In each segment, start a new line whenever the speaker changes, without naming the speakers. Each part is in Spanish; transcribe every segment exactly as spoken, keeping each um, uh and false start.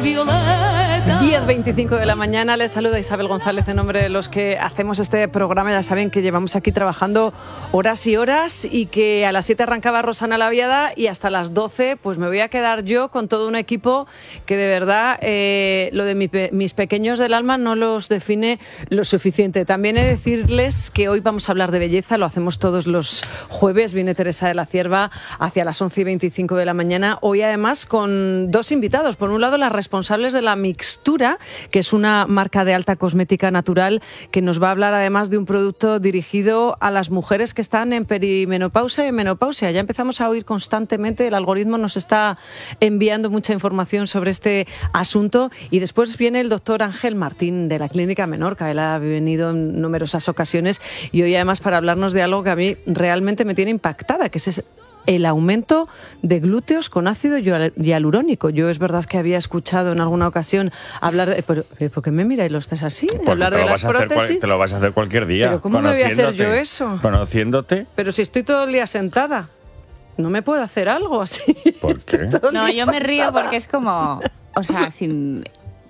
violeta.
diez veinticinco de la mañana, les saluda Isabel González en nombre de los que hacemos este programa. Ya saben que llevamos aquí trabajando horas y horas y que a las siete arrancaba Rosana Laviada y hasta las doce pues me voy a quedar yo con todo un equipo que de verdad eh, lo de mi, mis pequeños del alma no los define lo suficiente. También he de decirles que hoy vamos a hablar de belleza, lo hacemos todos los jueves, viene Teresa de la Cierva hacia las once y veinticinco de la mañana. Hoy además con dos invitados, por un lado las responsables de la Mixtura, que es una marca de alta cosmética natural que nos va a hablar además de un producto dirigido a las mujeres que están en perimenopausia y menopausia. Ya empezamos a oír constantemente, el algoritmo nos está enviando mucha información sobre este asunto. Y después viene el doctor Ángel Martín de la Clínica Menorca. Él ha venido en numerosas ocasiones y hoy además para hablarnos de algo que a mí realmente me tiene impactada, que es el aumento de glúteos con ácido hialurónico. Yo es verdad que había escuchado en alguna ocasión hablar de... ¿Pero, ¿Por qué me miráis los tres así? De hablar de las prótesis.
Te lo vas a hacer cualquier día.
¿Pero cómo me voy a hacer yo eso?
Conociéndote.
Pero si estoy todo el día sentada. ¿No me puedo hacer algo así?
¿Por qué?
No, yo me río porque es como... O sea, sin...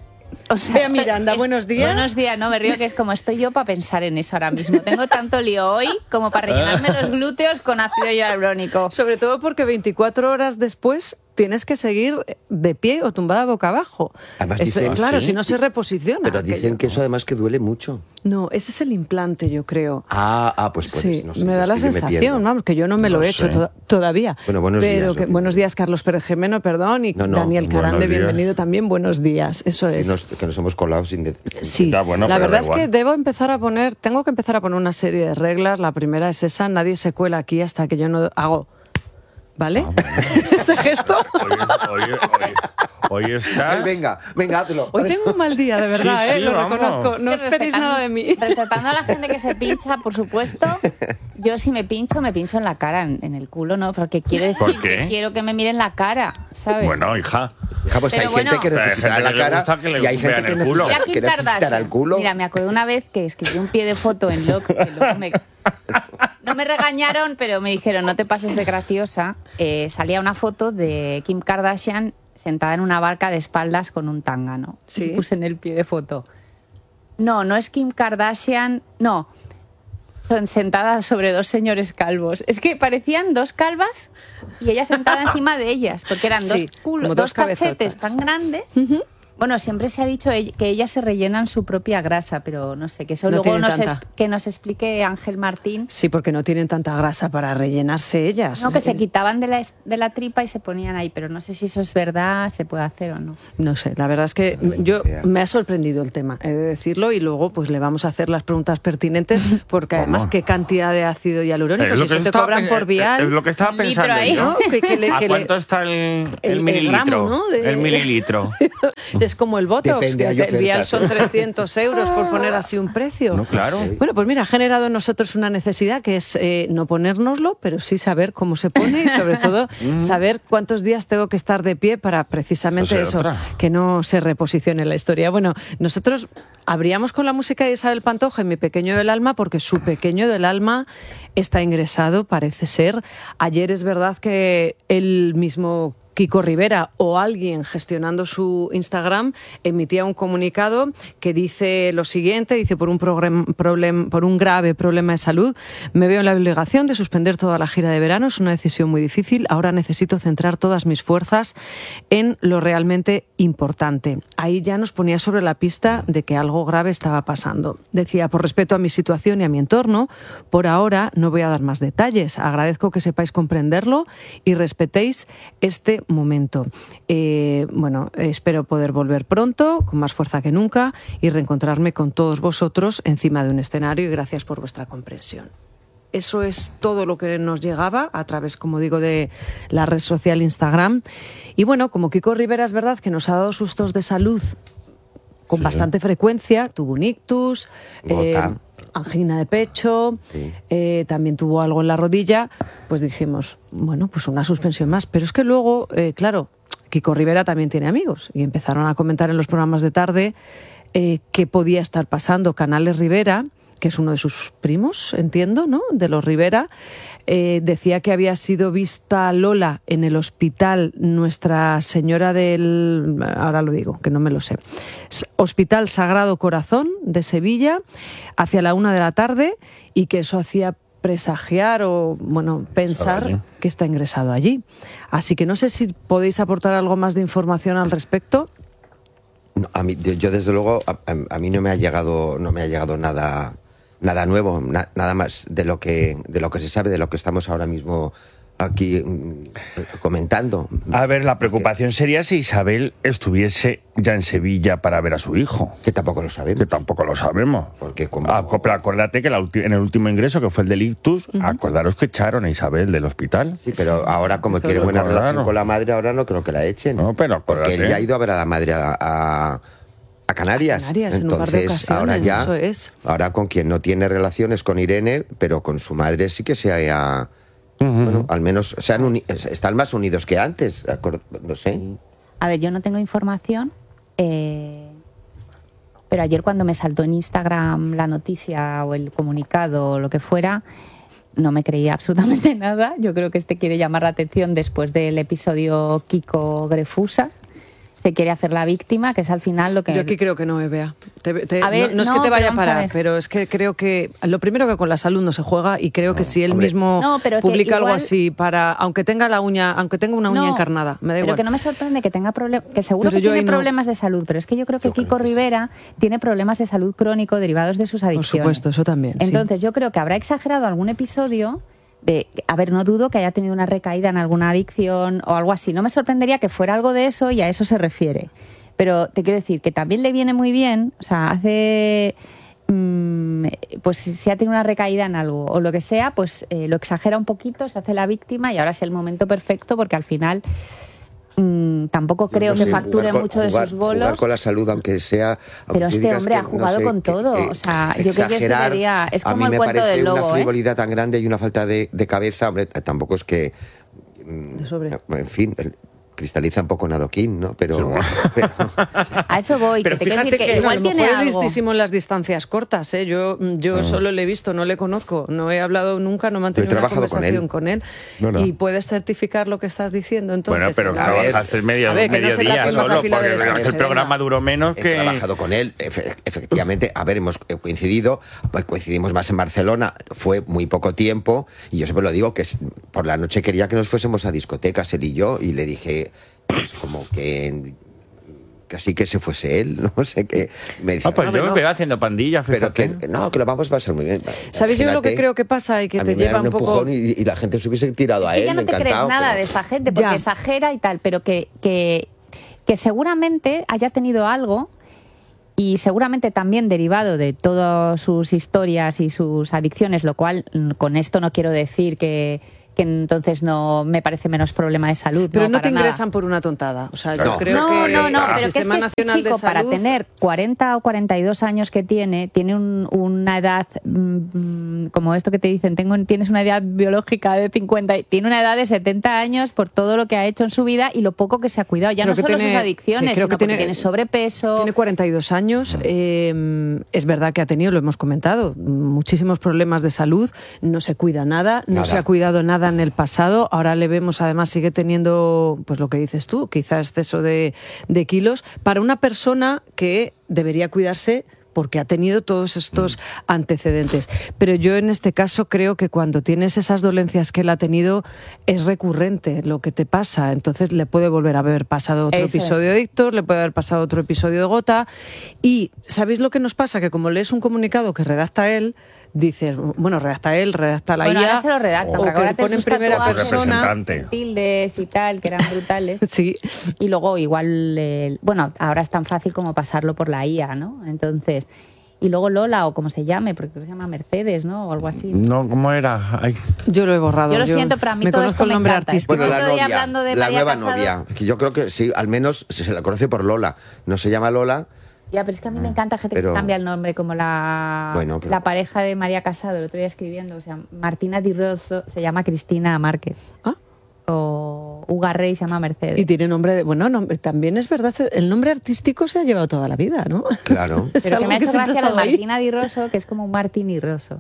O sea,
Bea Miranda,
es,
buenos días.
Buenos días, no, me río que es como estoy yo para pensar en eso ahora mismo. Tengo tanto lío hoy como para rellenarme los glúteos con ácido hialurónico.
Sobre todo porque veinticuatro horas después tienes que seguir de pie o tumbada boca abajo.
Además
es,
dicen,
claro,
¿sí?
si no se reposiciona.
Pero dicen
aquello.
que eso además que duele mucho.
No, ese es el implante, yo creo.
Ah, ah pues puedes,
sí,
no sé,
me da la sensación, vamos, que yo no me
No
lo he
sé.
hecho to- todavía.
Bueno, buenos
Pero
días.
Que, buenos días, Carlos Pérez Jimeno, perdón, y
No, no,
Daniel Carande,
buenos días.
bienvenido también, buenos días, eso
Que
es.
nos, que nos hemos colado sin decir.
Sí,
Ya, bueno,
la
pero
verdad
da
es que
igual.
debo empezar a poner, tengo que empezar a poner una serie de reglas. La primera es esa, nadie se cuela aquí hasta que yo no hago, ¿vale?
Ah, bueno.
Ese gesto.
Hoy, hoy, hoy, hoy estás...
Ay, venga, venga, hazlo.
Hoy tengo un mal día, de verdad,
Sí, sí,
¿eh? Lo
vamos.
reconozco. No
Es que
esperéis
respetan-
nada de mí.
Respetando a la gente que se pincha, por supuesto, yo si me pincho, me pincho en la cara, en, en el culo, ¿no? Porque quiere decir
¿Por qué?
que quiero que me miren la cara, ¿sabes?
Bueno, hija.
Hija, pues
Pero
hay
bueno.
gente que
Pero hay
necesitará
gente
la
que le
cara
gusta que le
y hay gente
vean
que,
el culo.
necesita,
Mira, Kim
que necesitará
Kardashian.
el culo.
Mira, me acuerdo una vez que escribí un pie de foto en Loc, que luego me... No me regañaron, pero me dijeron, no te pases de graciosa. Eh, salía una foto de Kim Kardashian sentada en una barca de espaldas con un tángano.
Sí.
Y puse en el pie de foto. No, no es Kim Kardashian, no. Son sentadas sobre dos señores calvos. Es que parecían dos calvas y ella sentada encima de ellas, porque eran
Sí,
dos culos,
como
dos,
dos
cachetes
cabezotas.
tan grandes. Bueno, siempre se ha dicho ell- que ellas se rellenan su propia grasa, pero no sé, que eso
No
luego
tienen
nos
tanta.
es- que nos explique Ángel Martín.
Sí, porque no tienen tanta grasa para rellenarse ellas.
No, que se quitaban de la, es- de la tripa y se ponían ahí, pero no sé si eso es verdad, se puede hacer o no.
No sé, la verdad es que yo me ha sorprendido el tema, he de decirlo, y luego pues le vamos a hacer las preguntas pertinentes, porque además
¿Cómo?
qué cantidad de ácido hialurónico,
Es
si
lo que
eso te
estaba
cobran
pe-
por vial.
Es lo que estaba
Un litro
pensando
ahí.
yo.
¿no? Que- que le-
¿A
que le-
cuánto está el, el,
el- el
mililitro?
gramo, ¿no? De-
El mililitro.
Es como el Botox,
Depende,
que
hay
el vial
ofertas.
son trescientos euros por poner así un precio.
No, claro.
Sí.
Bueno, pues mira, ha generado en nosotros una necesidad que es eh, no ponérnoslo, pero sí saber cómo se pone y sobre todo saber cuántos días tengo que estar de pie para precisamente
Eso es
eso,
otra.
que no se reposicione la historia. Bueno, nosotros abríamos con la música de Isabel Pantoja en Mi Pequeño del Alma porque su Pequeño del Alma está ingresado, parece ser. Ayer es verdad que el mismo Kiko Rivera o alguien gestionando su Instagram emitía un comunicado que dice lo siguiente, dice por un, programa, problem, por un grave problema de salud me veo en la obligación de suspender toda la gira de verano, es una decisión muy difícil, ahora necesito centrar todas mis fuerzas en lo realmente importante. Ahí ya nos ponía sobre la pista de que algo grave estaba pasando. Decía, por respeto a mi situación y a mi entorno, por ahora no voy a dar más detalles, agradezco que sepáis comprenderlo y respetéis este momento. Eh, bueno, espero poder volver pronto, con más fuerza que nunca, y reencontrarme con todos vosotros encima de un escenario y gracias por vuestra comprensión. Eso es todo lo que nos llegaba a través, como digo, de la red social Instagram. Y bueno, como Kiko Rivera es verdad que nos ha dado sustos de salud con
Sí.
bastante frecuencia, tuvo un ictus,
Gota.
eh, angina de pecho,
Sí.
eh, también tuvo algo en la rodilla, pues dijimos, bueno, pues una suspensión más. Pero es que luego, eh, claro, Kiko Rivera también tiene amigos y empezaron a comentar en los programas de tarde eh, qué podía estar pasando. Canales Rivera, que es uno de sus primos, entiendo, ¿no?, de los Rivera, eh, decía que había sido vista Lola en el hospital Nuestra Señora del... ahora lo digo, que no me lo sé. Hospital Sagrado Corazón de Sevilla, hacia la una de la tarde, y que eso hacía presagiar o, bueno, pensar que está ingresado allí. Así que no sé si podéis aportar algo más de información al respecto.
No, a mí, yo desde luego, a, a mí no me ha llegado, no me ha llegado nada, nada nuevo, na, nada más de lo que, de lo que se sabe, de lo que estamos ahora mismo aquí mm, comentando.
A ver, la preocupación sería si Isabel estuviese ya en Sevilla para ver a su hijo.
Que tampoco lo sabemos.
Que tampoco lo sabemos.
Porque como...
Ah, pero acuérdate que la ulti- en el último ingreso, que fue el del ictus, uh-huh. acordaros que echaron a Isabel del hospital.
Sí, pero ahora como
Eso
tiene buena
claro.
relación con la madre, ahora no creo que la echen.
No, pero acuérdate.
Porque él ya ha ido a ver a la madre a, a, a Canarias.
A Canarias,
entonces,
en un par de ocasiones,
ahora ya,
eso es.
ahora con quien no tiene relaciones con Irene, pero con su madre sí que se haya... Uh-huh. Bueno, al menos se han uni- están más unidos que antes, no sé.
A ver, yo no tengo información, eh, pero ayer cuando me saltó en Instagram la noticia o el comunicado o lo que fuera, no me creía absolutamente nada. Yo creo que este quiere llamar la atención después del episodio Kiko Grefusa. Se quiere hacer la víctima, que es al final lo que...
Yo aquí creo que no, Bea. Te, te,
a ver,
no, no es
no,
que te vaya a
pero vamos a
parar,
ver.
pero es que creo que... Lo primero, que con la salud no se juega, y creo
No,
que si él
hombre.
mismo
No, pero es que
publica algo
igual-
así para... Aunque tenga la uña, aunque tenga una uña
No,
encarnada, me da
pero
igual.
que no me sorprende que tenga problemas, que seguro
Pero
que
yo
tiene
ahí no-
problemas de salud, pero es que yo creo que
Yo creo
Kiko
que sí.
Rivera tiene problemas de salud crónico derivados de sus
Por
adicciones.
supuesto, eso también. sí.
Entonces yo creo que habrá exagerado algún episodio de, a ver, no dudo que haya tenido una recaída en alguna adicción o algo así. No me sorprendería que fuera algo de eso y a eso se refiere. Pero te quiero decir que también le viene muy bien, o sea, hace... mmm, pues si ha tenido una recaída en algo o lo que sea, pues eh, lo exagera un poquito, se hace la víctima y ahora es el momento perfecto porque al final mmm, tampoco
Yo
creo
no
que
sé,
facture
jugar con-
mucho de
jugar-
sus bolos.
Jugar con la salud, aunque sea... aunque
Pero
tú
este
digas
hombre
que,
ha
no
jugado
sé,
con
que-
todo.
que
O sea, yo qué quieres que te
exagerar,
diga. Es
a
como
mí
el
me
cuento
parece
del lobo,
una
¿eh?
frivolidad tan grande y una falta de, de cabeza. Hombre, tampoco es que... mm,
De sobre.
En fin, el- cristaliza un poco en adoquín, ¿no? Pero...
Sí, bueno.
pero-
A eso voy,
Pero
que te quiero
fíjate
decir que,
que-
igual
a lo
tiene
mejor es
algo.
listísimo en las distancias cortas, ¿eh? Yo, yo solo le he visto, no le conozco, no he hablado nunca, no he mantenido
Yo he
una
trabajado con
conversación
él.
con él.
No, no.
Y puedes certificar lo que estás diciendo, entonces.
Bueno, pero
¿no?
a ver,
trabajaste medio,
a ver, que no
medio
se
día
trate más
solo,
a fila de
porque
dedos,
el
venga.
programa duró menos
He
que...
trabajado con él, efe- efectivamente, a ver, hemos coincidido, pues coincidimos más en Barcelona, fue muy poco tiempo, y yo siempre lo digo, que es- por la noche quería que nos fuésemos a discotecas, él y yo, y le dije, pues como que casi que se fuese él, no sé qué. Me dice,
Ah, pues
no,
yo
no,
me veo haciendo pandillas,
pero
fíjate.
que, no, que lo vamos a pasar muy bien.
¿Sabéis yo lo que
Imagínate,
creo que pasa y que
a
te
mí me
lleva
dan
un poco...
empujón y, y la gente se hubiese tirado a
Es
él,
que ya no te crees
encantado,
nada
pero-
de esta gente porque
Ya.
exagera y tal, pero que, que, que seguramente haya tenido algo y seguramente también derivado de todas sus historias y sus adicciones, lo cual mm, con esto no quiero decir que, que entonces no me parece menos problema de salud.
Pero no,
para
te
nada.
ingresan por una tontada. O sea, yo
No.
creo
no,
que
no, no,
está.
el
pero que es que
Sistema
este
Nacional
chico,
de Salud...
para tener cuarenta o cuarenta y dos años que tiene, tiene un- una edad, mm, como esto que te dicen, tengo, tienes una edad biológica de cincuenta, y- tiene una edad de setenta años por todo lo que ha hecho en su vida y lo poco que se ha cuidado. Ya
Creo
no
que
solo
tiene-
sus adicciones,
sí, creo
sino
que
porque
tiene-
tiene sobrepeso.
Tiene cuarenta y dos años, eh, es verdad que ha tenido, lo hemos comentado, muchísimos problemas de salud, no se cuida nada, no
Nada.
se ha cuidado nada en el pasado, ahora le vemos, además sigue teniendo, pues lo que dices tú, quizá exceso de, de kilos, para una persona que debería cuidarse porque ha tenido todos estos antecedentes. Pero yo en este caso creo que cuando tienes esas dolencias que él ha tenido, es recurrente lo que te pasa. Entonces le puede volver a haber pasado otro
Eso es.
episodio de Héctor, le puede haber pasado otro episodio de Gota. Y ¿sabéis lo que nos pasa? Que como lees un comunicado que redacta él, dices, bueno, redacta él, redacta la
bueno,
I A...
ahora se lo redacta,
o
porque
que
ahora
le
tiene
pone en
sus
primera
tatuajes,
persona.
Representante.
tildes y tal, que eran brutales.
Sí,
Y luego igual, eh, bueno, ahora es tan fácil como pasarlo por la I A, ¿no? Entonces, y luego Lola, o como se llame, porque creo que se llama Mercedes, ¿no? O algo así.
No, ¿cómo era? Ay.
yo lo he borrado.
Yo lo siento, pero a mí
me
todo
conozco
esto
el
me
nombre
encanta.
artístico.
Bueno, la
Estoy
novia,
hablando de
la
María
nueva
Casado.
novia, que yo creo que sí, al menos se, se la conoce por Lola. No se llama Lola.
Ya, pero es que a mí me encanta gente
Pero-
que cambia el nombre, como la,
Bueno, pero-
la pareja de María Casado, el otro día escribiendo, o sea, Martina Di Rosso se llama Cristina Márquez.
Ah,
o Ugarrey se llama Mercedes.
Y tiene nombre de... Bueno, no, también es verdad, el nombre artístico se ha llevado toda la vida, ¿no?
Claro.
Es
Pero que
algo
me ha hecho
siempre
gracia
ha
lo de
estado ahí.
Martina Di Rosso, que es como un Martini Rosso.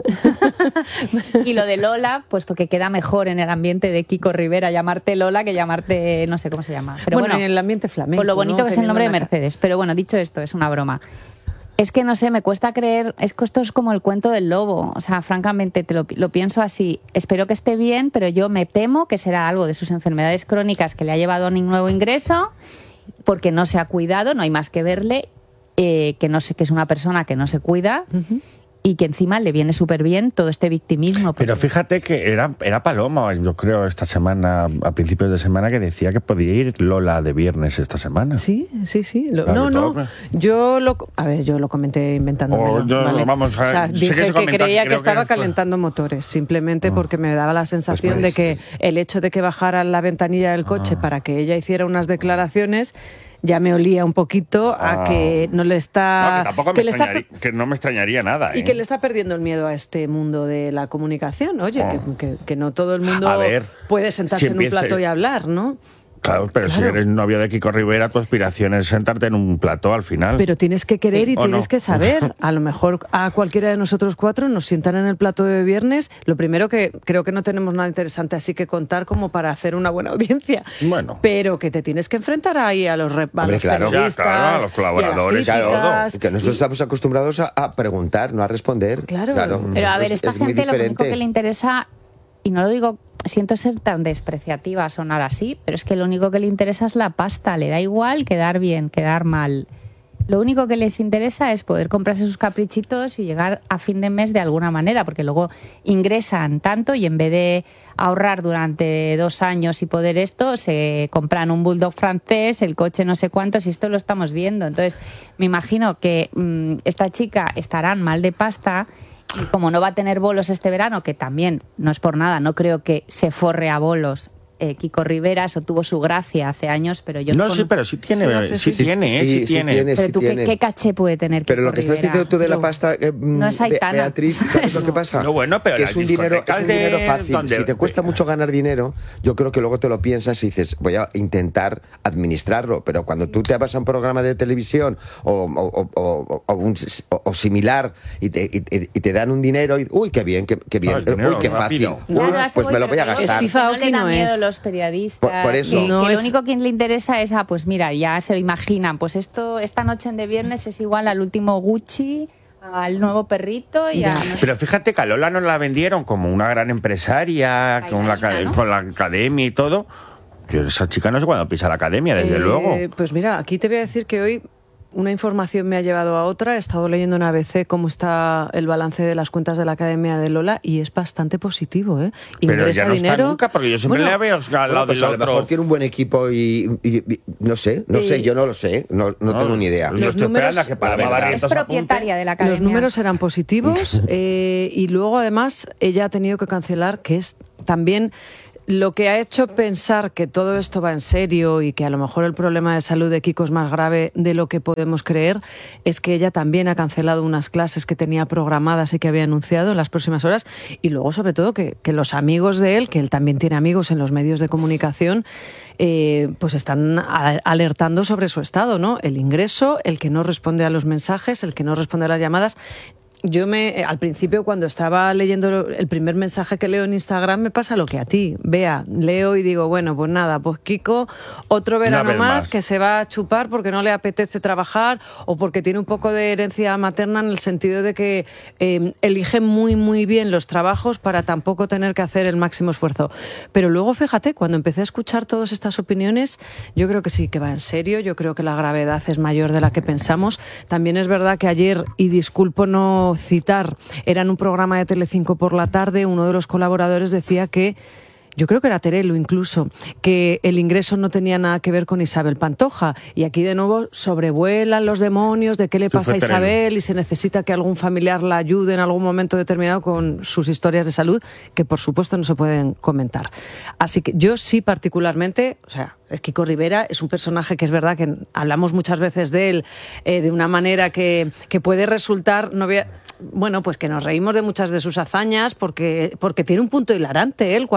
Y lo de Lola, pues porque queda mejor en el ambiente de Kiko Rivera llamarte Lola que llamarte, no sé cómo se llama. Pero
bueno,
bueno,
en el ambiente flamenco,
con lo bonito
¿no?
que es el nombre de
Teniendo una-
Mercedes. Pero bueno, dicho esto, es una broma. Es que no sé, me cuesta creer, es que esto es como el cuento del lobo, o sea, francamente te lo, lo pienso así, espero que esté bien, pero yo me temo que será algo de sus enfermedades crónicas que le ha llevado a un nuevo ingreso, porque no se ha cuidado, no hay más que verle, eh, que no sé, que es una persona que no se cuida, uh-huh. Y que encima le viene súper bien todo este victimismo. Porque...
Pero fíjate que era, era Paloma, yo creo, esta semana, a principios de semana, que decía que podía ir Lola de viernes esta semana.
Sí, sí, sí. Lo,
Claro,
no, no.
todo.
Yo lo... A ver, yo lo comenté inventándomelo.
O yo,
¿vale?
vamos,
o sea,
sé
dije
que se
que
comenta,
creía que
creo
estaba
que fue-
calentando motores, simplemente
Ah.
porque me daba la sensación
Pues
de
puede
que el hecho de que bajara la ventanilla del coche
Ah.
para que ella hiciera unas declaraciones ya me olía un poquito a
Ah.
que no le está...
No, que tampoco me
que le está
extrañaría, que no me extrañaría nada.
Y
¿eh?
que le está perdiendo el miedo a este mundo de la comunicación. Oye,
Oh.
que, que- que no todo el mundo
A ver,
puede sentarse
si
en un
empiece-
plato y hablar, ¿no?
Claro, pero si
Claro.
eres novio de Kiko Rivera, tu aspiración es sentarte en un plató al final.
Pero tienes que querer y
¿O
tienes
no?
que saber. A lo mejor a cualquiera de nosotros cuatro nos sientan en el plato de viernes. Lo primero que creo que no tenemos nada interesante así que contar como para hacer una buena audiencia.
Bueno.
Pero que te tienes que enfrentar ahí a los, re- a
Hombre,
los
claro.
periodistas,
Ya, claro, a los
y las
colaboradores,
críticas,
Claro, que nosotros estamos acostumbrados a, a preguntar, no a responder.
Claro.
Pero a
es-
ver, esta
es muy
gente lo único
diferente.
que le interesa, y no lo digo, siento ser tan despreciativa, sonar así, pero es que lo único que le interesa es la pasta, le da igual quedar bien, quedar mal. Lo único que les interesa es poder comprarse sus caprichitos y llegar a fin de mes de alguna manera, porque luego ingresan tanto y en vez de ahorrar durante dos años y poder esto, se compran un bulldog francés, el coche no sé cuántos, y esto lo estamos viendo. Entonces, me imagino que mmm, esta chica estarán mal de pasta. Y como no va a tener bolos este verano, que también, no es por nada, no creo que se forre a bolos eh, Kiko Rivera, eso tuvo su gracia hace años, pero yo...
No,
con-
sí, pero sí tiene, sí,
sí,
tiene, ¿eh?
sí,
sí,
sí
tiene.
tiene.
Pero
sí
tú, ¿qué,
tiene.
qué caché puede tener
Pero
Kiko
lo que estás
Rivera?
diciendo tú de la
Yo-
pasta, eh,
No es
Be-
Aitana.
Beatriz, ¿sabes lo que pasa?
No, bueno, pero
que
las
es un dinero, es
discotecas
un dinero
de-
fácil.
donde-
Si te cuesta mucho ganar dinero, yo creo que luego te lo piensas y dices, voy a intentar administrarlo. Pero cuando tú te vas a un programa de televisión o, o, o, o, o un- o- o similar y te, y, y te dan un dinero y, uy, qué bien, qué, qué bien,
Ah, el dinero
uy, qué fácil.
rápido.
Uy,
Claro, a eso
pues me lo
pero
voy a
que digo
gastar.
que
Steve
no le
Aoki
da
no
miedo
es.
los periodistas.
Por- por eso.
Que,
No
que
es-
lo único que le interesa es, ah, pues mira, ya se lo imaginan, pues esto, esta noche de viernes es igual al último Gucci, al nuevo perrito y a...
Ya.
no sé-
Pero fíjate que a Lola nos la vendieron como una gran empresaria, con la,
Bailarina, ¿no?
con la academia y todo. Yo, esa chica no sé cuándo pisa la academia, desde
Eh,
luego.
Pues mira, aquí te voy a decir que hoy una información me ha llevado a otra. He estado leyendo en A B C cómo está el balance de las cuentas de la Academia de Lola y es bastante positivo, ¿eh?
Pero
Ingresa
ya no
dinero.
está nunca, porque yo siempre
Bueno,
la veo al
Bueno,
lado
pues
del
a lo mejor
otro.
tiene un buen equipo y, y- y- no sé, no
Eh,
sé, yo no lo sé, no, no tengo ni idea.
Yo
Los
estoy
números-
esperando a que Paloma
Es-
Barrientos
es propietaria
apunte.
de la academia.
Los números eran positivos eh, y luego además ella ha tenido que cancelar, que es también lo que ha hecho pensar que todo esto va en serio y que a lo mejor el problema de salud de Kiko es más grave de lo que podemos creer, es que ella también ha cancelado unas clases que tenía programadas y que había anunciado en las próximas horas y luego sobre todo que, que los amigos de él, que él también tiene amigos en los medios de comunicación, eh, pues están a- alertando sobre su estado, ¿no? El ingreso, el que no responde a los mensajes, el que no responde a las llamadas. Yo me, al principio, cuando estaba leyendo el primer mensaje que leo en Instagram, me pasa lo que a ti. Vea, leo y digo, bueno, pues nada, pues Kiko, otro verano
vez
más,
más.
que se va a chupar porque no le apetece trabajar o porque tiene un poco de herencia materna en el sentido de que eh, elige muy, muy bien los trabajos para tampoco tener que hacer el máximo esfuerzo. Pero luego, fíjate, cuando empecé a escuchar todas estas opiniones, yo creo que sí que va en serio, yo creo que la gravedad es mayor de la que pensamos. También es verdad que ayer, y disculpo no citar, era en un programa de Telecinco por la tarde, uno de los colaboradores decía que, yo creo que era Terelu incluso, que el ingreso no tenía nada que ver con Isabel Pantoja. Y aquí de nuevo sobrevuelan los demonios de qué le
Sí,
pasa a
fue Terelu.
Isabel y se necesita que algún familiar la ayude en algún momento determinado con sus historias de salud, que por supuesto no se pueden comentar. Así que yo sí particularmente, o sea, es Kiko Rivera es un personaje que es verdad que hablamos muchas veces de él eh, de una manera que, que puede resultar, no voy a- bueno, pues que nos reímos de muchas de sus hazañas porque, porque tiene un punto hilarante él cuando sacaba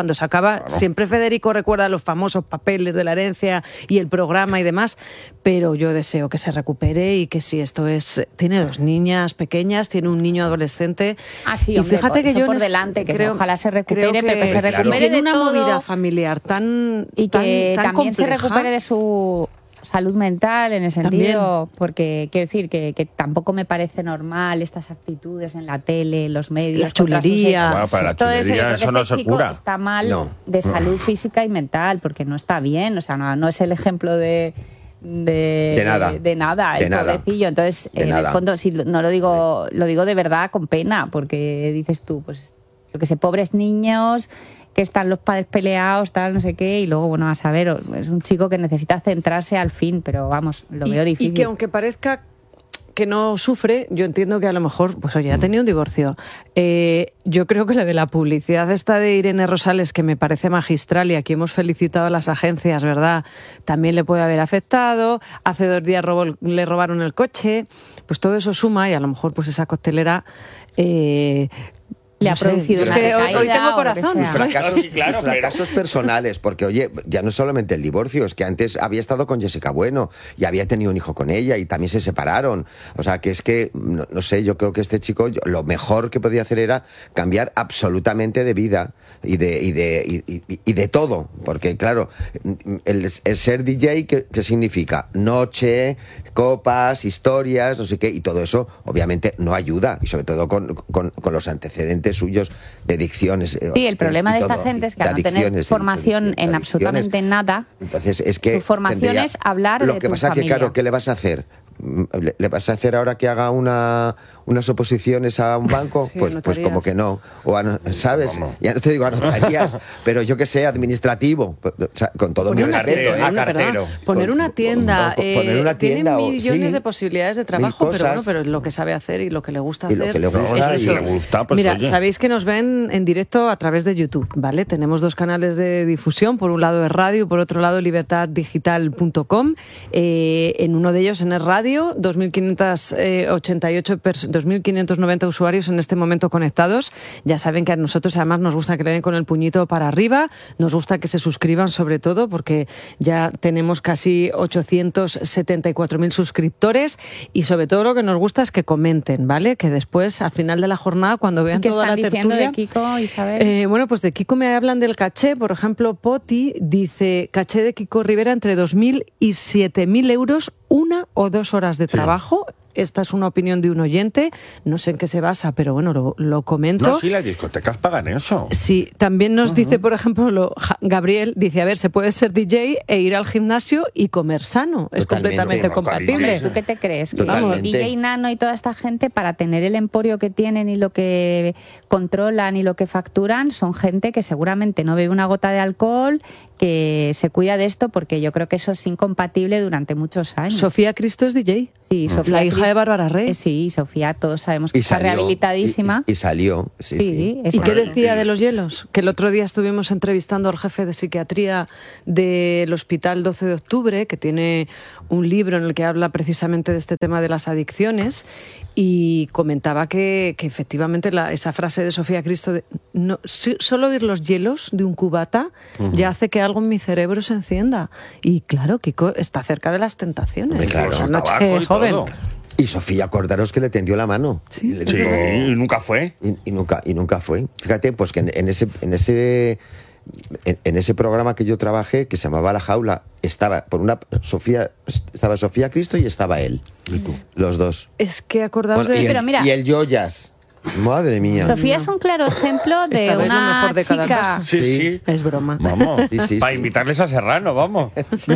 recordaba,
claro.
siempre Federico recuerda los famosos papeles de la herencia y el programa y demás, pero yo deseo que se recupere y que si esto es... Tiene dos niñas pequeñas, tiene un niño adolescente.
Ah, sí,
y
hombre,
fíjate que
eso
yo
por
en este-
delante, que
creo-
ojalá se recupere,
creo
pero que se
Claro.
recupere
tiene
de
una
todo
movida familiar tan
y que
tan, tan
también se
compleja.
recupere de su salud mental, en el sentido, porque quiero decir que, que tampoco me parece normal estas actitudes en la tele, en los medios,
La
contra sus
chulería.
hijos.
Bueno, para la
Todo eso, yo
chulería
creo que
eso no
este
se
chico
cura.
está mal
No.
de salud física y mental, porque no está bien, o sea, no, no es el ejemplo de de,
De nada.
de, de nada,
De
el
nada.
pobrecillo. Entonces,
De
en
nada.
el fondo, sí, no lo digo, lo digo de verdad con pena, porque dices tú, pues, yo que sé, pobres niños, que están los padres peleados, tal, no sé qué, y luego, bueno, a saber, es un chico que necesita centrarse al fin, pero vamos, lo
y,
veo difícil.
y que aunque parezca que no sufre, yo entiendo que a lo mejor, pues oye, ha tenido un divorcio. Eh, yo creo que la de la publicidad esta de Irene Rosales, que me parece magistral, y aquí hemos felicitado a las agencias, ¿verdad? También le puede haber afectado. Hace dos días robó, le robaron el coche. Pues todo eso suma y a lo mejor pues esa costelera... Eh,
Le
no
ha
sé,
producido
es
una
que hoy, hoy
recaída
tengo
o lo que
corazón.
sea.
Fracasos,
Sí, claro, pero-
fracasos personales, porque oye, ya no solamente el divorcio, es que antes había estado con Jessica Bueno y había tenido un hijo con ella y también se separaron. O sea, que es que, no, no sé, yo creo que este chico, yo- lo mejor que podía hacer era cambiar absolutamente de vida y de, y de, y, y- y de todo. Porque, claro, el, el ser D J, ¿qué, qué significa? Noche, copas, historias, no sé qué, y todo eso, obviamente, no ayuda. Y sobre todo con, con, con los antecedentes suyos de adicciones. eh,
Sí, el problema
y
de esta
todo,
gente es que
de
al no tener
adicciones, he
formación
dicho, de
en
adicciones.
absolutamente nada,
Entonces, es que
su formación
tendría-
es hablar
Lo
de
que
tu
pasa que,
familia.
claro, ¿qué le vas a hacer? ¿Le, le vas a hacer ahora que haga una, unas oposiciones a un banco?
Sí,
pues, pues como
notarías.
que no. O a no- ¿sabes?
Vamos.
Ya no te digo anotarías, pero yo que sé, administrativo. Pues, o sea, con todo mi
Poner una,
respeto,
cartera,
¿eh?
perdona, perdona.
cartero.
Poner
Con-
una tienda,
con- poner
eh,
una tienda
tiene
o-
millones
sí,
de posibilidades de
mil
trabajo, pero
cosas.
bueno, pero es lo que sabe hacer y lo que le gusta
Y lo
hacer.
que le gusta
es
y-
esto.
le
gusta, pues,
Mira,
oye.
sabéis que nos ven en directo a través de YouTube, ¿vale? Tenemos dos canales de difusión, por un lado es radio y por otro lado libertad digital punto com. Eh, en uno de ellos, en el radio, dos mil quinientos ochenta y ocho, pers- dos mil quinientos noventa usuarios en este momento conectados. Ya saben que a nosotros además nos gusta que le den con el puñito para arriba, nos gusta que se suscriban sobre todo porque ya tenemos casi ochocientos setenta y cuatro mil suscriptores y sobre todo lo que nos gusta es que comenten, ¿vale? Que después, al final de la jornada, cuando vean
¿Qué
toda
están
la
diciendo
tertulia...
de Kiko, Isabel?
Eh, bueno, pues de Kiko me hablan del caché. Por ejemplo, Poti dice, caché de Kiko Rivera entre dos mil y siete mil euros, una o dos horas de trabajo. Esta es una opinión de un oyente, no sé en qué se basa, pero bueno, lo, lo comento.
No, sí, las discotecas pagan eso.
Sí, también nos dice, por ejemplo, lo, Ja- Gabriel, dice, a ver, se puede ser D J e ir al gimnasio y comer sano. Es
Totalmente.
completamente
No,
compatible.
cariño.
¿Tú qué te crees? Que
Totalmente.
D J Nano y toda esta gente, para tener el emporio que tienen y lo que controlan y lo que facturan, son gente que seguramente no bebe una gota de alcohol, que se cuida de esto, porque yo creo que eso es incompatible durante muchos años.
Sofía Cristo es D J.
Sí, Sofía
La hija
Cris-
de Bárbara Rey.
Eh, sí, Sofía, todos sabemos que
Y
está
salió,
rehabilitadísima.
Y, y- y salió, sí,
Sí,
sí.
es-
¿Y qué
Bueno,
decía de los hielos? Que el otro día estuvimos entrevistando al jefe de psiquiatría del Hospital doce de octubre, que tiene un libro en el que habla precisamente de este tema de las adicciones, y comentaba que, que efectivamente la- esa frase de Sofía Cristo, de, no, si- solo oír los hielos de un cubata ya hace que algo en mi cerebro se encienda. Y claro, Kiko está cerca de las tentaciones.
Hombre, claro.
Esa
Con
noche
tabaco y
es joven.
todo.
Y Sofía, acordaros que le tendió la mano.
Sí.
Y le
Sí,
dijo-
y nunca fue.
Y, y nunca y nunca fue. Fíjate, pues que en, en ese en ese en, en ese programa que yo trabajé, que se llamaba La Jaula, estaba por una Sofía estaba Sofía Cristo y estaba él,
¿Y tú?
los dos.
Es que acordaos
Bueno, y,
de...
el,
Pero mira-
y el Joyas. Madre mía.
Sofía es un claro ejemplo de
Esta vez lo
una
mejor de cada
chica...
casa.
Sí,
Sí.
sí.
Es broma.
Vamos,
Sí, sí,
para
sí.
invitarles a Serrano, vamos.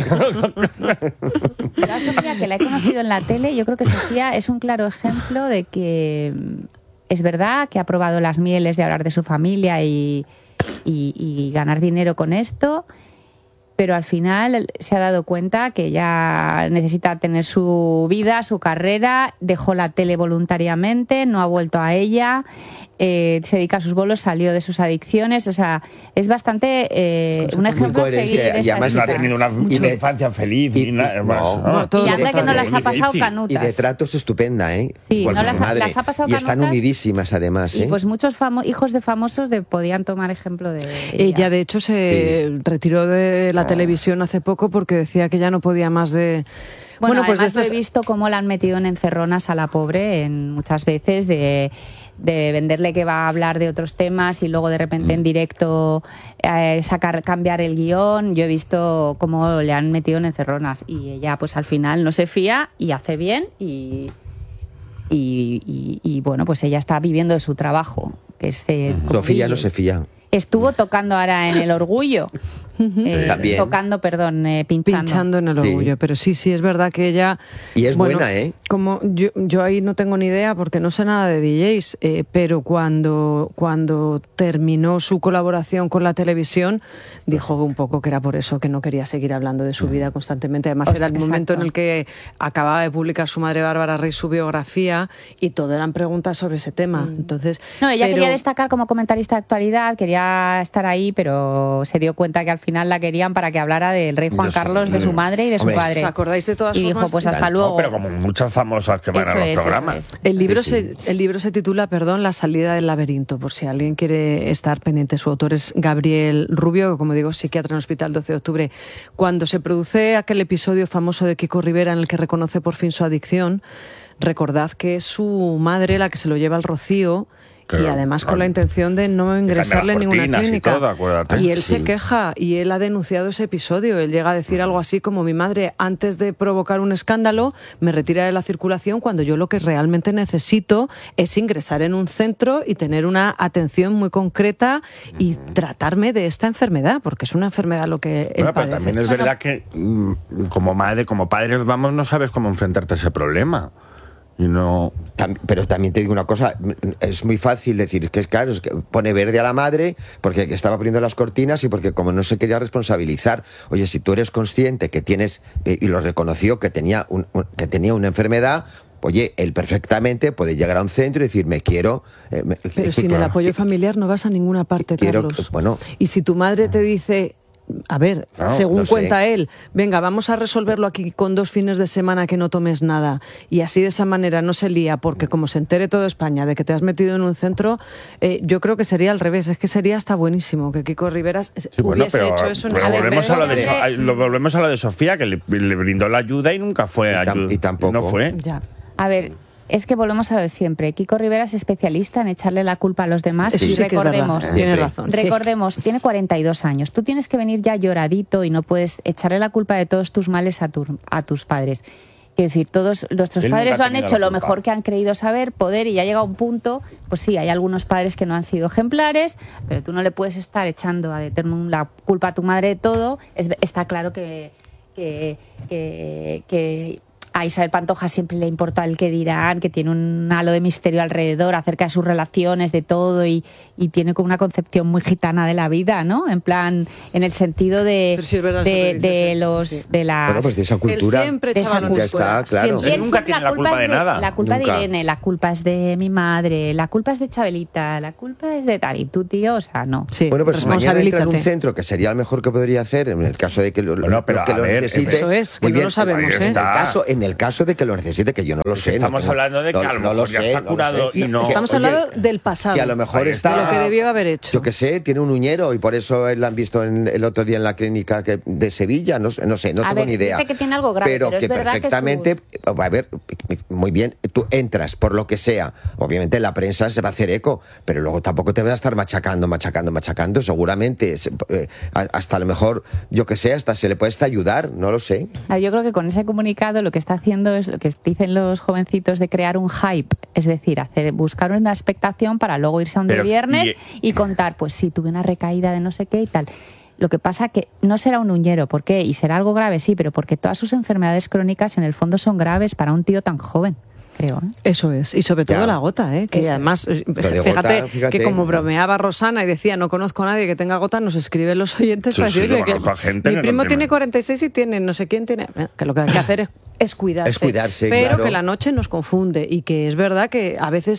La Sofía, que la he conocido en la tele, yo creo que Sofía es un claro ejemplo de que mm, es verdad que ha probado las mieles de hablar de su familia y, y- y ganar dinero con esto, pero al final se ha dado cuenta que ya necesita tener su vida, su carrera, dejó la tele voluntariamente, no ha vuelto a ella. eh, se dedica a sus bolos, salió de sus adicciones, o sea, es bastante eh, un ejemplo a seguir.
Y
esta
además
no ha
chica.
tenido una
Y de-
infancia feliz.
y-
Y, nada
y-
más.
no.
Ah,
todo
Y
lo
anda que no
contrario.
las ha pasado
Difícil.
canutas.
Y de tratos estupenda, ¿eh?
Sí,
Igual
no
que
las
su
ha-
madre.
las ha pasado
Y están
canutas.
unidísimas además, ¿eh?
Y pues muchos famo- hijos de famosos de, podían tomar ejemplo de
Ella, de hecho, se
Sí.
retiró de la televisión hace poco porque decía que ya no podía más de...
Bueno,
pues
además
de
lo he
estas-
visto cómo la han metido en encerronas a la pobre en muchas veces de, de venderle que va a hablar de otros temas y luego de repente en directo eh, sacar cambiar el guión. Yo he visto cómo le han metido en encerronas y ella pues al final no se fía y hace bien y, y, y- y, bueno, pues ella está viviendo de su trabajo, que es eh,
Sofía
D J.
no se fía.
Estuvo tocando ahora en El Orgullo. Eh,
También.
tocando, perdón, eh, pinchando.
pinchando en el
Sí.
orgullo, pero sí, sí, es verdad que ella...
Y es
bueno,
buena, ¿eh?
Como yo, yo ahí no tengo ni idea porque no sé nada de D Js, eh, pero cuando, cuando terminó su colaboración con la televisión, dijo un poco que era por eso que no quería seguir hablando de su vida constantemente. Además,
Os-
era el momento en
exacto.
el que acababa de publicar su madre Bárbara Rey su biografía y todo eran preguntas sobre ese tema. Entonces,
No, ella
pero-
quería destacar como comentarista de actualidad, quería estar ahí, pero se dio cuenta que al final la querían para que hablara del rey Juan
De su-
Carlos, de su madre y de su
Hombre,
padre.
¿os acordáis de todas
Y dijo,
formas?
pues hasta
Claro,
luego.
No, pero como muchas famosas que van
Eso
a los
es, eso
programas.
es.
El libro,
Sí,
se,
sí.
el libro se titula, perdón, La salida del laberinto, por si alguien quiere estar pendiente. Su autor es Gabriel Rubio, que como digo, psiquiatra en el hospital doce de octubre. Cuando se produce aquel episodio famoso de Kiko Rivera en el que reconoce por fin su adicción, recordad que es su madre la que se lo lleva al Rocío.
Claro,
y además con
claro.
la intención de no ingresarle en
las
ninguna
cortinas y
clínica.
todo, acuérdate.
Y él
Sí.
se queja y él ha denunciado ese episodio. Él llega a decir algo así como: mi madre, antes de provocar un escándalo, me retira de la circulación cuando yo lo que realmente necesito es ingresar en un centro y tener una atención muy concreta y tratarme de esta enfermedad, porque es una enfermedad lo que él
Bueno, pero
padece.
también es verdad que mm, como madre, como padres, vamos, no sabes cómo enfrentarte a ese problema. Y no...
Tam- Pero también te digo una cosa, es muy fácil decir que es claro, es que pone verde a la madre porque estaba poniendo las cortinas y porque como no se quería responsabilizar. Oye, si tú eres consciente que tienes, eh, y lo reconoció, que tenía, un, un- que tenía una enfermedad, oye, él perfectamente puede llegar a un centro y decir, me quiero... eh, me-
Pero
eh,
sin el
claro.
apoyo familiar no vas a ninguna parte,
Quiero-
Carlos.
bueno.
Y si tu madre te dice, a ver,
Claro,
según
no sé.
cuenta él, venga, vamos a resolverlo aquí con dos fines de semana que no tomes nada, y así de esa manera no se lía, porque como se entere toda España de que te has metido en un centro, eh, yo creo que sería al revés, es que sería hasta buenísimo que Kiko Riveras
Sí, bueno,
hubiese
pero,
hecho eso en
pero
A ver,
volvemos,
pero
a lo de,
es que-
So- lo, volvemos a lo de Sofía, que le, le brindó la ayuda y nunca fue
Y tam-
ayuda.
y tampoco.
No fue.
Ya.
A ver, es que volvemos a lo de siempre. Kiko Rivera es especialista en echarle la culpa a los demás
Eso
y
sí que es verdad,
recordemos,
tiene
Siempre.
razón. sí.
recordemos, tiene cuarenta y dos años. Tú tienes que venir ya lloradito y no puedes echarle la culpa de todos tus males a, tu- a tus padres. Quiero decir, todos nuestros
Él nunca
padres
ha
lo han
tenido
hecho
la
lo
culpa.
mejor que han creído saber, poder, y ya llega un punto, pues sí, hay algunos padres que no han sido ejemplares, pero tú no le puedes estar echando a eternum la culpa a tu madre de todo. Es- está claro que, que, que, que a Isabel Pantoja siempre le importa el que dirán, que tiene un halo de misterio alrededor acerca de sus relaciones, de todo, y, y tiene como una concepción muy gitana de la vida, ¿no? En plan, en el sentido de,
Pero sí es verdad
de,
eso que dices,
de
sí.
los
Sí.
de las
Bueno, pues de esa cultura.
Él siempre
de
echaba
esa
luz
Ya está,
fuera,
claro.
siempre.
y
Él nunca
siempre
tiene la culpa
es
de nada.
La culpa
Nunca.
de Irene, la culpa es de mi madre, la culpa es de Chabelita, la culpa es de tal. Y tú, tío, o sea, no.
Sí,
Bueno, pues mañana entra en un
responsabilízate.
centro que sería lo mejor que podría hacer en el caso de que lo,
Bueno, pero
lo que
a
lo
ver,
necesite.
eso es, que
Muy
no
bien,
lo sabemos,
ahí
¿eh?
En el,
está.
caso, en el caso de que lo necesite, que yo no lo sé. no
Estamos
tengo-
hablando de que
no-
a lo
no
mejor ya
sé,
está
no lo
curado
sé.
y no...
Estamos
Oye,
hablando del pasado,
que a lo mejor
Ahí
está...
de lo que debió haber hecho.
Yo que sé, tiene un uñero y por eso él la han visto en- el otro día en la clínica que, de Sevilla, no, sé- no sé, no
A
tengo
ver,
ni idea.
dice que tiene algo grave, pero es
que
verdad que
perfectamente, a ver, muy bien, tú entras por lo que sea, obviamente la prensa se va a hacer eco, pero luego tampoco te vas a estar machacando, machacando, machacando, seguramente, se- eh, a- hasta a lo mejor, yo que sé, hasta se le puede hasta ayudar, no lo sé.
Ah, Yo creo que con ese comunicado lo que está haciendo es lo que dicen los jovencitos de crear un hype, es decir, hacer buscar una expectación para luego irse a un de
Pero,
viernes
y-
y, contar, pues sí, tuve una recaída de no sé qué y tal. Lo que pasa que no será un uñero, ¿por qué? Y será algo grave, sí, pero porque todas sus enfermedades crónicas en el fondo son graves para un tío tan joven, creo. ¿eh?
Eso es, y sobre todo
Ya.
la gota, ¿eh? que
Eso.
además, eh,
Lo de
fíjate,
gota, fíjate.
que como bromeaba Rosana y decía, no conozco a nadie que tenga gota, nos escriben los oyentes
Sí,
para
sí,
decir,
yo
"Oye, que
conozco a gente
mi
que
primo
no
tiene
tiene".
cuarenta y seis y tiene no sé quién tiene, eh, que lo que hay que hacer es, es cuidarse.
Es cuidarse,
pero
claro.
que la noche nos confunde y que es verdad que a veces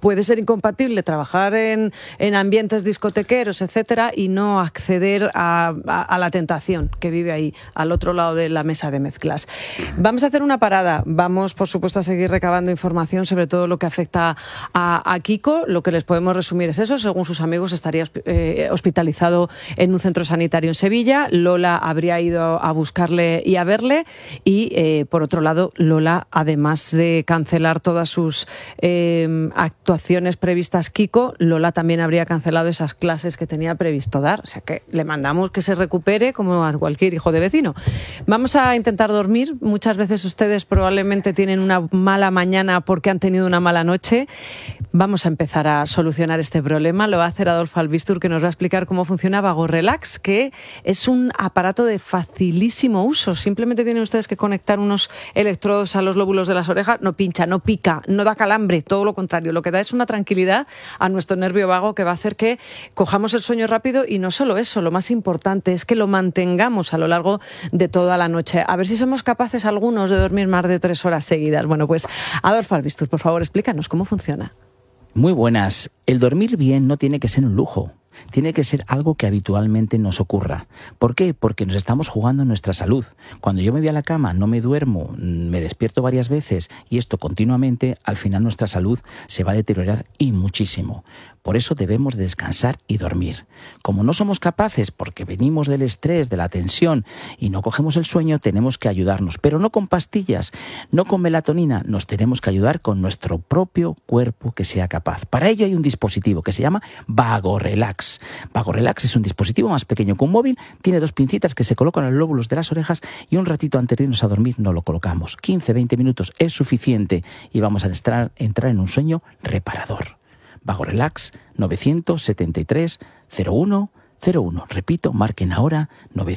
puede ser incompatible trabajar en, en ambientes discotequeros, etcétera, y no acceder a, a, a la tentación que vive ahí, al otro lado de la mesa de mezclas. Vamos a hacer una parada. Vamos, por supuesto, a seguir recabando información sobre todo lo que afecta a, a Kiko. Lo que les podemos resumir es eso. Según sus amigos, estaría eh, hospitalizado en un centro sanitario en Sevilla. Lola habría ido a buscarle y a verle. Y, eh, por otro lado, Lola, además de cancelar todas sus eh, actuaciones previstas Kiko, Lola también habría cancelado esas clases que tenía previsto dar. O sea que le mandamos que se recupere como a cualquier hijo de vecino. Vamos a intentar dormir. Muchas veces ustedes probablemente tienen una mala mañana porque han tenido una mala noche. Vamos a empezar a solucionar este problema. Lo va a hacer Adolfo Albistur, que nos va a explicar cómo funciona Vago Relax, que es un aparato de facilísimo uso. Simplemente tienen ustedes que conectar unos electrodos a los lóbulos de las orejas. No pincha, no pica, no da calambre, todo lo contrario. Lo que da es una tranquilidad a nuestro nervio vago que va a hacer que cojamos el sueño rápido, y no solo eso, lo más importante es que lo mantengamos a lo largo de toda la noche. A ver si somos capaces algunos de dormir más de tres horas seguidas. Bueno, pues Adolfo Albistur, por favor, explícanos cómo funciona.
Muy buenas. El dormir bien no tiene que ser un lujo. Tiene que ser algo que habitualmente nos ocurra. ¿Por qué? Porque nos estamos jugando nuestra salud. Cuando yo me voy a la cama, no me duermo, me despierto varias veces, y esto continuamente, al final nuestra salud se va a deteriorar y muchísimo. Por eso debemos descansar y dormir. Como no somos capaces, porque venimos del estrés, de la tensión, y no cogemos el sueño, tenemos que ayudarnos. Pero no con pastillas, no con melatonina, nos tenemos que ayudar con nuestro propio cuerpo que sea capaz. Para ello hay un dispositivo que se llama Vago Relax. Vago Relax es un dispositivo más pequeño que un móvil, tiene dos pincitas que se colocan en los lóbulos de las orejas, y un ratito antes de irnos a dormir no lo colocamos. quince a veinte minutos es suficiente y vamos a entrar, entrar en un sueño reparador. Vago Relax, nueve siete tres, cero uno cero uno. Repito, marquen ahora nueve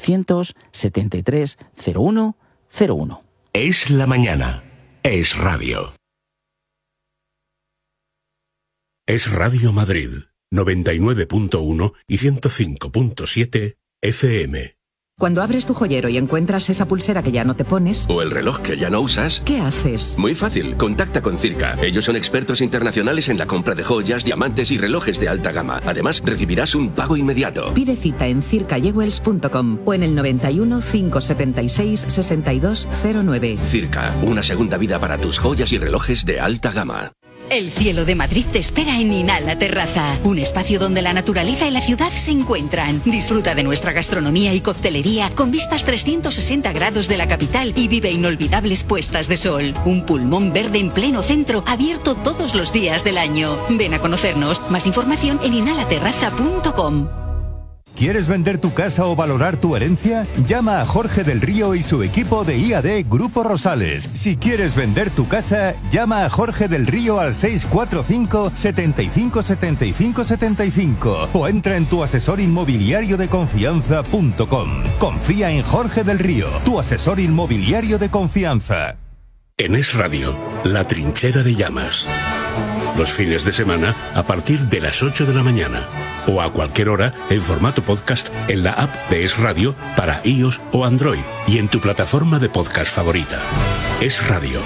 siete tres, cero uno cero uno.
Es la mañana. Es radio. Es Radio Madrid, noventa y nueve punto uno y ciento cinco punto siete F M.
Cuando abres tu joyero y encuentras esa pulsera que ya no te pones,
o el reloj que ya no usas,
¿qué haces?
Muy fácil, contacta con Circa. Ellos son expertos internacionales en la compra de joyas, diamantes y relojes de alta gama. Además, recibirás un pago inmediato.
Pide cita en circa jewels punto com o en el noventa y uno, cinco setenta y seis, sesenta y dos cero nueve.
Circa, una segunda vida para tus joyas y relojes de alta gama.
El cielo de Madrid te espera en Inala Terraza, un espacio donde la naturaleza y la ciudad se encuentran. Disfruta de nuestra gastronomía y coctelería con vistas trescientos sesenta grados de la capital y vive inolvidables puestas de sol. Un pulmón verde en pleno centro, abierto todos los días del año. Ven a conocernos. Más información en inala terraza punto com.
¿Quieres vender tu casa o valorar tu herencia? Llama a Jorge del Río y su equipo de I A D Grupo Rosales. Si quieres vender tu casa, llama a Jorge del Río al seis cuatro cinco, setenta y cinco, setenta y cinco, setenta y cinco o entra en tu asesor inmobiliario de confianza punto com. Confía en Jorge del Río, tu asesor inmobiliario de confianza.
En Es Radio, La Trinchera de Llamas. Los fines de semana a partir de las ocho de la mañana. O a cualquier hora en formato podcast en la app de Es Radio para iOS o Android y en tu plataforma de podcast favorita. Es Radio.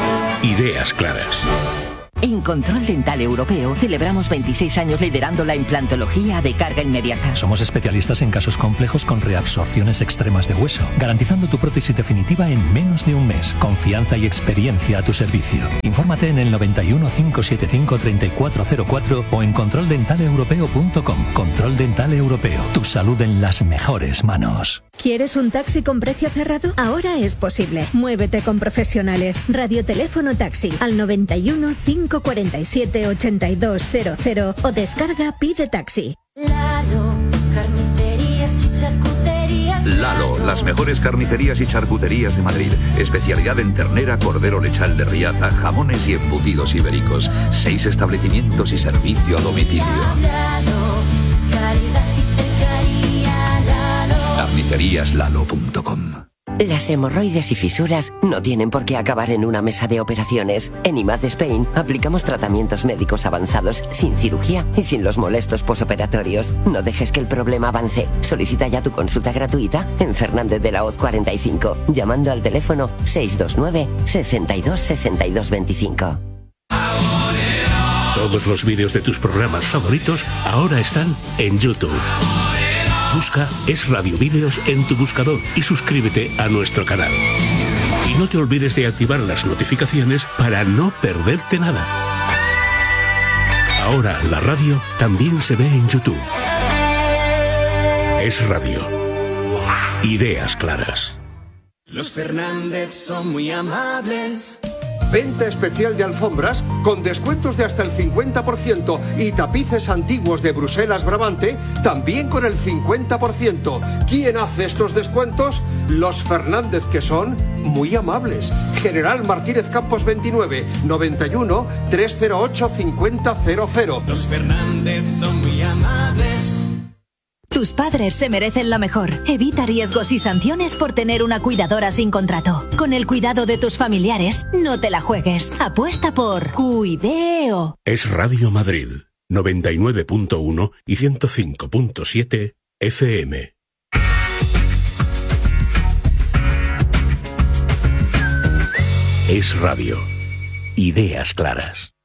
Ideas claras.
En Control Dental Europeo celebramos veintiséis años liderando la implantología de carga inmediata.
Somos especialistas en casos complejos con reabsorciones extremas de hueso, garantizando tu prótesis definitiva en menos de un mes. Confianza y experiencia a tu servicio. Infórmate en el noventa y uno, cinco setenta y cinco, treinta y cuatro cero cuatro o en control dental europeo punto com. Control Dental Europeo. Tu salud en las mejores manos.
¿Quieres un taxi con precio cerrado? Ahora es posible. Muévete con profesionales. Radioteléfono taxi al noventa y uno, cinco cuarenta y siete, ochenta y dos cero cero o descarga Pide Taxi.
Lalo, carnicerías y charcuterías.
Lalo, las mejores carnicerías y charcuterías de Madrid. Especialidad en ternera, cordero lechal de Riaza, jamones y embutidos ibéricos. Seis establecimientos y servicio a domicilio.
Lalo, calidad y cercanía. Lalo.
carnicerías lalo punto com.
Las hemorroides y fisuras no tienen por qué acabar en una mesa de operaciones. En I M A D Spain aplicamos tratamientos médicos avanzados sin cirugía y sin los molestos posoperatorios. No dejes que el problema avance. Solicita ya tu consulta gratuita en Fernández de la Hoz cuarenta y cinco, llamando al teléfono seis dos nueve, sesenta y dos, sesenta y dos veinticinco.
Todos los vídeos de tus programas favoritos ahora están en YouTube. Busca Es Radio Vídeos en tu buscador y suscríbete a nuestro canal. Y no te olvides de activar las notificaciones para no perderte nada. Ahora la radio también se ve en YouTube. Es Radio. Ideas claras.
Los Fernández son muy amables.
Venta especial de alfombras con descuentos de hasta el cincuenta por ciento y tapices antiguos de Bruselas Brabante también con el cincuenta por ciento. ¿Quién hace estos descuentos? Los Fernández, que son muy amables. General Martínez Campos veintinueve, noventa y uno, trescientos ocho, cincuenta cero cero.
Los Fernández son muy amables.
Tus padres se merecen lo mejor. Evita riesgos y sanciones por tener una cuidadora sin contrato. Con el cuidado de tus familiares, no te la juegues. Apuesta por Cuideo.
Es Radio Madrid, noventa y nueve punto uno y ciento cinco punto siete F M. Es Radio. Ideas claras.